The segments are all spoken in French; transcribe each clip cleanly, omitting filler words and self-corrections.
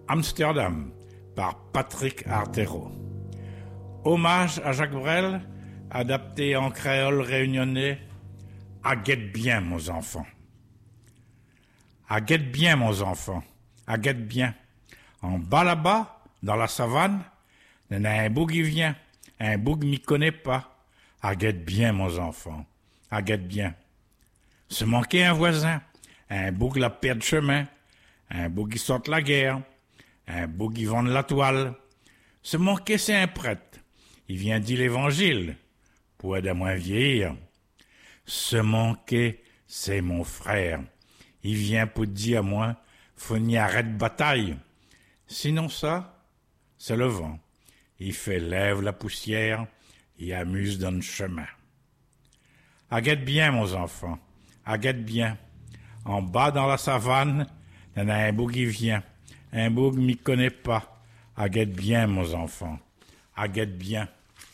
Amsterdam par Patrick Artero. Hommage à Jacques Brel, adapté en créole réunionnais. À guette bien, mon enfant. À guette bien, mon enfant. À guette bien. En bas là-bas, dans la savane, il y en a un bout qui vient. Un bout qui m'y connaît pas. À guette bien, mon enfant. À guette bien. Se manquer un voisin. Un bout qui la perd de chemin. Un bout qui sort la guerre. Un bout qui vend de la toile. Se manquer, c'est un prêtre. Il vient dire l'évangile. Pour aider à moins vieillir. Se manquer, c'est mon frère. Il vient pour dire à moi, faut n'y arrêter de bataille. Sinon ça, c'est le vent. Il fait lève la poussière, il amuse dans le chemin. Aguette bien, mon enfant, aguette bien. En bas dans la savane, il y en a un bout qui vient. Un bout qui m'y connaît pas. Aguette bien, mon enfant, aguette bien.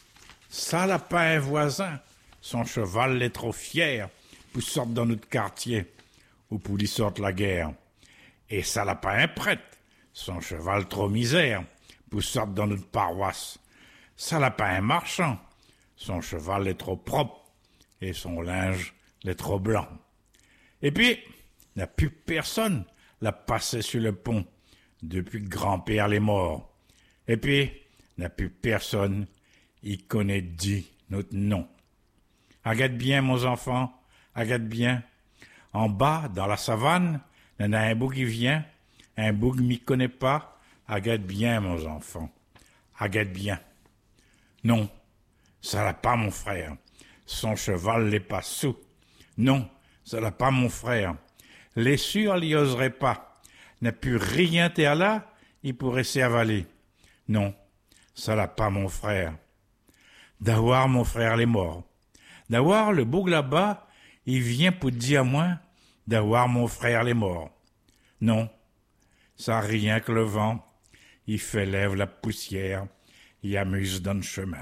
Ça l'a pas un voisin. Son cheval est trop fier pour sortir dans notre quartier ou pour lui sortir la guerre. Et ça l'a pas un prêtre. Son cheval trop misère pour sortir dans notre paroisse. Ça l'a pas un marchand. Son cheval est trop propre et son linge est trop blanc. Et puis, il n'y a plus personne l'a passé sur le pont depuis que grand-père l'est mort. Et puis, il n'y a plus personne il connaît dit notre nom. Aguette bien, mon enfant, aguette bien. En bas, dans la savane, il y en a un bout qui vient, un bout qui m'y connaît pas. Aguette bien, mon enfant, aguette bien. Non, ça l'a pas, mon frère. Son cheval l'est pas sous. Non, ça l'a pas, mon frère. Les sûrs l'y oseraient pas. N'a plus rien terre là, il pourrait s'y avaler. Non, ça l'a pas, mon frère. D'avoir mon frère l'est mort. D'avoir le boug là-bas, il vient pour dire à moi, d'avoir mon frère l'est mort. Non, ça rien que le vent, il fait lève la poussière, il amuse dans le chemin.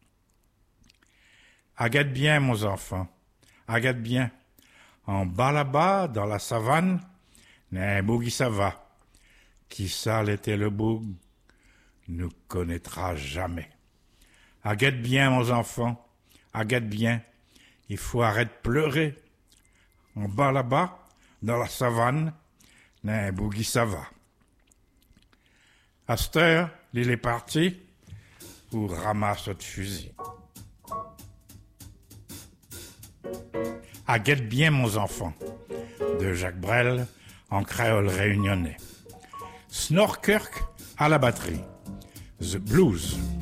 Aguette bien, mon enfant, aguette bien. En bas là-bas, dans la savane, il y a un boug qui ça va. Qui ça l'était le boug, nous connaîtra jamais. Aguette bien, mon enfant, aguette bien. Il faut arrêter de pleurer. En bas là-bas, dans la savane, il y a un bout qui ça va. À cette heure, il est parti pour ramasser de fusil. Aguette bien, mon enfant, de Jacques Brel en créole réunionnais. Snorkirk à la batterie. The Blues.